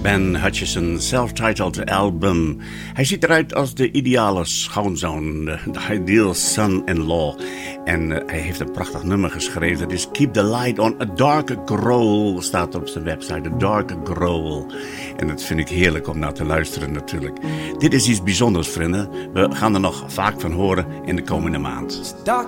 Ben Hutchison, self-titled album. Hij ziet eruit als de ideale schoonzoon, de ideal son-in-law. En hij heeft een prachtig nummer geschreven. Dat is Keep the Light on, A Dark Growl, staat op zijn website, A Dark Growl. En dat vind ik heerlijk om naar te luisteren natuurlijk. Dit is iets bijzonders, vrienden. We gaan er nog vaak van horen in de komende maand.